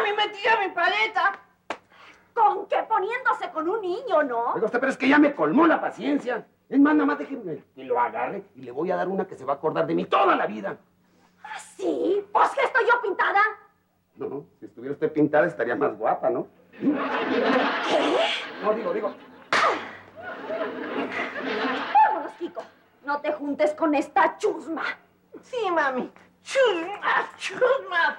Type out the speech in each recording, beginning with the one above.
mami me tiró mi paleta. ¿Con qué? Poniéndose con un niño, ¿no? Oiga usted, pero es que ya me colmó la paciencia. Es más, nada más déjeme que lo agarre y le voy a dar una que se va a acordar de mí toda la vida. ¿Ah, sí? ¿Pues que estoy yo pintada? No, si estuviera usted pintada estaría más guapa, ¿no? ¿Qué? No, digo. Vámonos, Kiko. No te juntes con esta chusma. Sí, mami. Chusma, chusma.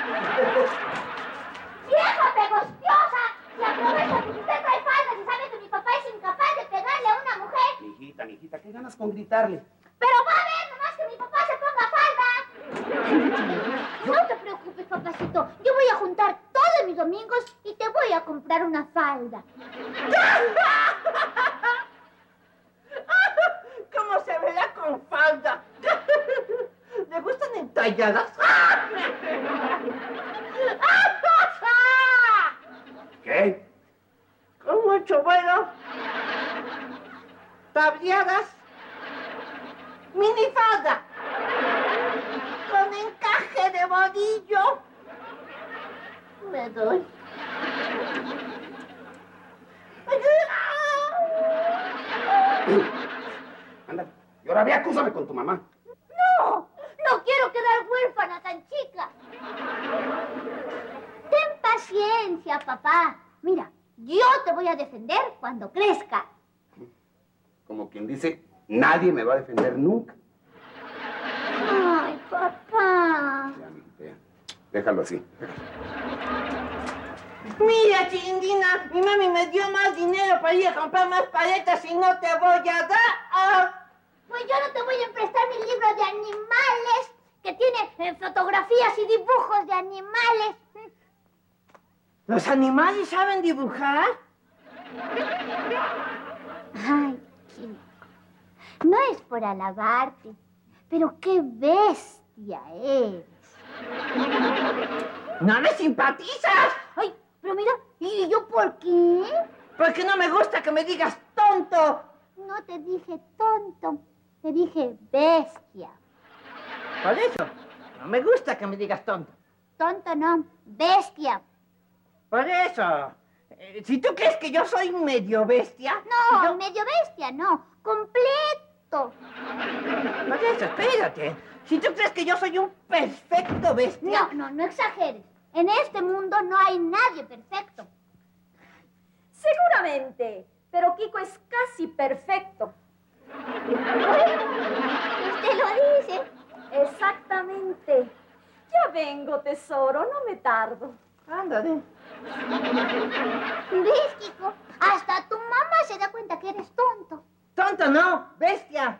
¡Vieja pegostiosa! Se aprovecha que usted trae faldas y sabe que mi papá es incapaz de pegarle a una mujer. Mijita, ¿qué ganas con gritarle? Pero va a ver nomás que mi papá se ponga falda. No te preocupes, papacito. Yo voy a juntar todos mis domingos y te voy a comprar una falda. ¿Cómo se verá con falda? ¿Le gustan entalladas? ¿Qué? Con mucho vuelo. Tableadas. Minifalda. Con encaje de bodillo. Me doy. Anda, y ahora ve, acúsame con tu mamá. No quiero quedar huérfana tan chica. Ten paciencia, papá. Mira, yo te voy a defender cuando crezca. Como quien dice, nadie me va a defender nunca. Ay, papá. Ya, mijita, ya. Déjalo así. Mira, Chirindina, mi mami me dio más dinero para ir a comprar más paletas y no te voy a dar. Pues yo no te voy a prestar mi libro de animales, que tiene fotografías y dibujos de animales. ¿Los animales saben dibujar? Ay, chico, no es por alabarte, pero qué bestia eres. ¡No me simpatizas! Ay, pero mira, ¿y yo por qué? Porque no me gusta que me digas tonto. No te dije tonto, te dije bestia. Por eso, no me gusta que me digas tonto. Tonto no, bestia. Por eso, si tú crees que yo soy medio bestia... No, yo... medio bestia, no, completo. Por eso, espérate. Si tú crees que yo soy un perfecto bestia... No exageres. En este mundo no hay nadie perfecto. Seguramente, pero Kiko es casi perfecto. Usted lo dice. Exactamente. Ya vengo, tesoro, no me tardo. Ándale. ¿Ves, Kiko? Hasta tu mamá se da cuenta que eres tonto. Tonto no, bestia.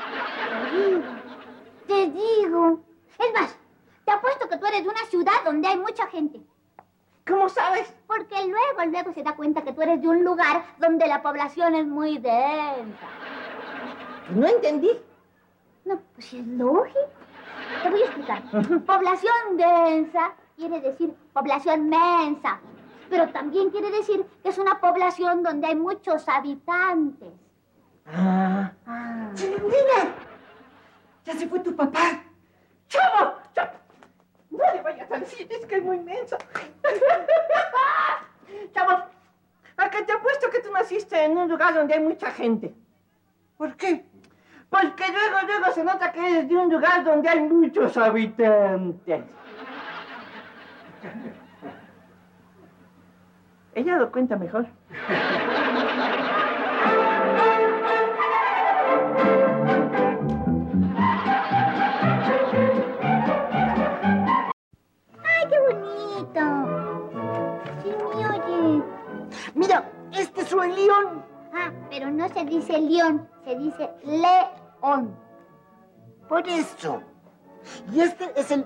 Te digo. Es más, te apuesto que tú eres de una ciudad donde hay mucha gente. ¿Cómo sabes? Porque luego se da cuenta que tú eres de un lugar donde la población es muy densa. No entendí. No, pues es lógico. Te voy a explicar. Población densa quiere decir población mensa. Pero también quiere decir que es una población donde hay muchos habitantes. ¡Chirindina! ¡Ya se fue tu papá! ¡Chavo! No le vayas a decir, es que es muy menso. Chavo, ¿a qué te apuesto que tú naciste en un lugar donde hay mucha gente? ¿Por qué? Porque luego se nota que eres de un lugar donde hay muchos habitantes. Ella lo cuenta mejor. ¡Ay, qué bonito! Sí, me oye. Mira, este es un león. Ah, pero no se dice león, se dice león. Por eso. Y este es el